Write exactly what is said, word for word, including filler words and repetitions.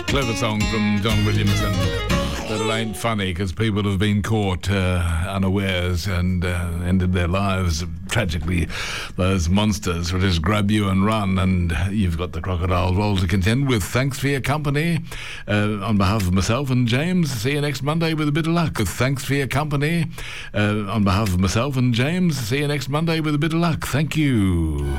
Clever song from John Williamson. But it ain't funny because people have been caught uh, unawares and uh, ended their lives tragically. Those monsters will just grab you and run, and you've got the crocodile roll to contend with. Thanks for your company. Uh, on behalf of myself and James, see you next Monday with a bit of luck. Thanks for your company. Uh, on behalf of myself and James, see you next Monday with a bit of luck. Thank you.